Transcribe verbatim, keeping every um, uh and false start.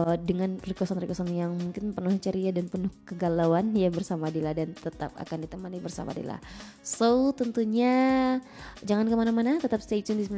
uh, dengan requestan-requestan yang mungkin penuh ceria dan penuh kegalauan ya bersama Dila, dan tetap akan ditemani bersama Dila. So tentunya jangan kemana-mana, tetap stay tune di